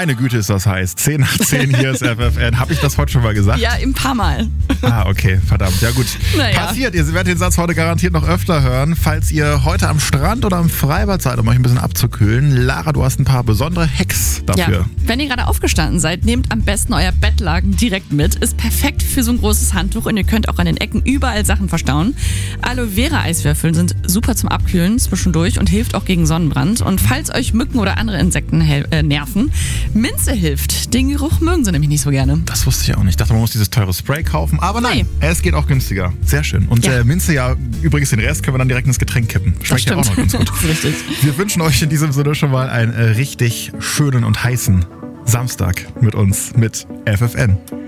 Meine Güte, ist das heiß. 10 nach 10, hier ist FFN. Habe ich das heute schon mal gesagt? Ja, ein paar Mal. Okay, verdammt. Ja gut. Naja. Passiert, ihr werdet den Satz heute garantiert noch öfter hören. Falls ihr heute am Strand oder am Freibad seid, um euch ein bisschen abzukühlen. Lara, du hast ein paar besondere Hacks dafür. Ja, wenn ihr gerade aufgestanden seid, nehmt am besten euer Bettlaken direkt mit. Ist perfekt für so ein großes Handtuch und ihr könnt auch an den Ecken überall Sachen verstauen. Aloe Vera Eiswürfel sind super zum Abkühlen zwischendurch und hilft auch gegen Sonnenbrand. Und falls euch Mücken oder andere Insekten nerven, Minze hilft. Den Geruch mögen sie nämlich nicht so gerne. Das wusste ich auch nicht. Ich dachte, man muss dieses teure Spray kaufen. Aber nein, es geht auch günstiger. Sehr schön. Und Minze, ja, übrigens den Rest können wir dann direkt ins Getränk kippen. Schmeckt ja auch noch ganz gut. Das ist richtig. Wir wünschen euch in diesem Sinne schon mal einen richtig schönen und heißen Samstag mit uns, mit FFN.